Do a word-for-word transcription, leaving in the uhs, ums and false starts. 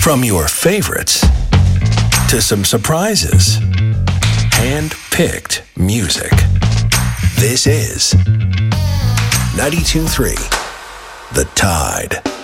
From your favorites to some surprises. Hand-picked music. This is ninety-two point three The Tide.